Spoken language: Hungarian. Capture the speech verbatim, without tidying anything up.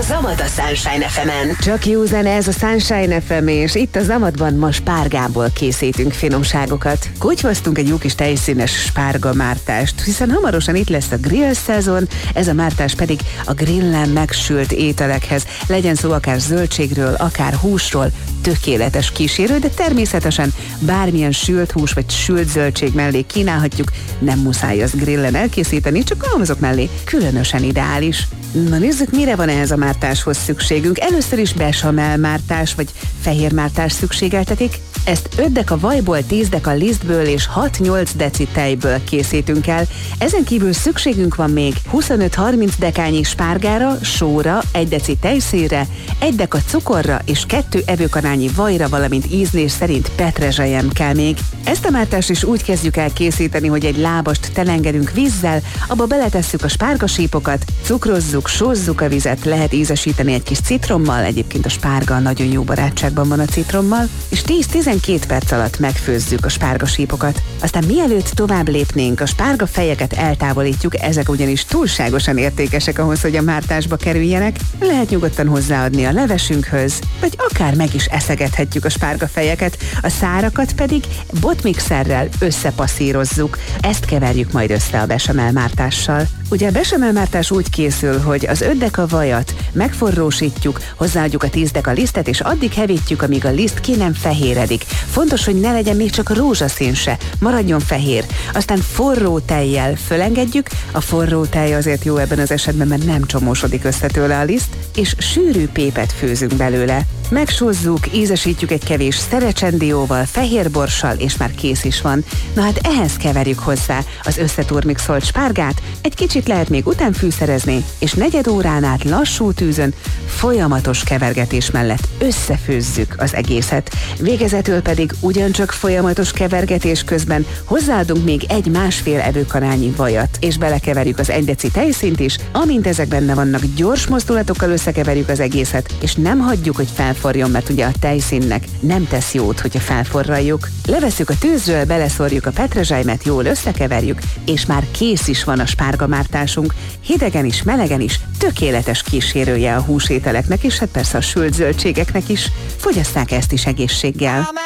Zamat a Sunshine ef emen. Csak jó zene ez a Sunshine ef em, és itt a Zamatban ma spárgából készítünk finomságokat. Kutyvasztunk egy jó kis tejszínes spárga mártást, hiszen hamarosan itt lesz a grill szezon, ez a mártás pedig a grillen megsült ételekhez, legyen szó akár zöldségről, akár húsról, tökéletes kísérő, de természetesen bármilyen sült hús vagy sült zöldség mellé kínálhatjuk, nem muszáj azt grillen elkészíteni, csak azok mellé különösen ideális. Na nézzük, mire van ehhez a mártáshoz szükségünk. Először is bechamel mártás vagy fehér mártás szükségeltetik. Ezt öt deka vajból, tíz deka lisztből és hat-nyolc deci tejből készítünk el. Ezen kívül szükségünk van még huszonöt-harminc dekányi spárgára, sóra, egy deci tejszínre, egy deka cukorra és kettő evőkanálnyi vajra, valamint ízlés szerint petrezselyem kell még. Ezt a mártást is úgy kezdjük el készíteni, hogy egy lábast telengedünk vízzel, abba beletesszük a spárgasípokat, cukrozzuk, sózzuk a vizet, lehet ízesíteni egy kis citrommal, egyébként a spárga nagyon jó barátságban van a citrommal, és tíz-tizenkét perc alatt megfőzzük a spárgasípokat. Aztán mielőtt tovább lépnénk, a spárga fejeket eltávolítjuk, ezek ugyanis túlságosan értékesek ahhoz, hogy a mártásba kerüljenek, lehet nyugodtan hozzáadni a levesünkhöz, vagy akár meg is eszegethetjük a spárga fejeket, a szárakat pedig botmixerrel összepasszírozzuk, ezt keverjük majd össze a bechamel mártással. Ugye a bechamel mártás úgy készül, hogy az öt deka vajat megforrósítjuk, hozzáadjuk a tíz deka lisztet, és addig hevítjük, amíg a liszt ki nem fehéredik. Fontos, hogy ne legyen még csak rózsaszín se, maradjon fehér. Aztán forró tejjel fölengedjük, a forró tej azért jó ebben az esetben, mert nem csomósodik össze tőle a liszt, és sűrű pépet főzünk belőle. Megsózzuk, ízesítjük egy kevés szerecsendióval, fehérborssal, és már kész is van. Na hát ehhez keverjük hozzá az összeturmixolt spárgát, egy kicsit lehet még utánfűszerezni, és negyed órán át lassú tűzön, folyamatos kevergetés mellett összefőzzük az egészet. Végezetül pedig ugyancsak folyamatos kevergetés közben hozzáadunk még egy másfél evőkanálnyi vajat, és belekeverjük az egy deci tejszínt is, amint ezek benne vannak, gyors mozdulatokkal összekeverjük az egészet, és nem hagyjuk, hogy felforjon, mert ugye a tejszínnek nem tesz jót, hogyha felforraljuk. Levesszük a tűzről, beleszórjuk a petrezselymet, jól összekeverjük, és már kész is van a spárgamártásunk. Hidegen is, melegen is, tökéletes kísérője a húsételeknek, és hát persze a sült zöldségeknek is. Fogyasszák ezt is egészséggel.